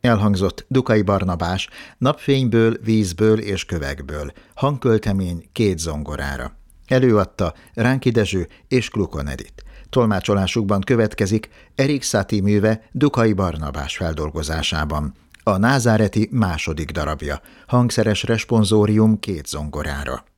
Elhangzott Dukai Barnabás, Napfényből, vízből és kövekből, hangköltemény 2 zongorára. Előadta Ránki Dezső és Klukon Edit. Tolmácsolásukban következik Erik Satie műve Dukai Barnabás feldolgozásában. A Názáreti második darabja, hangszeres responsórium 2 zongorára.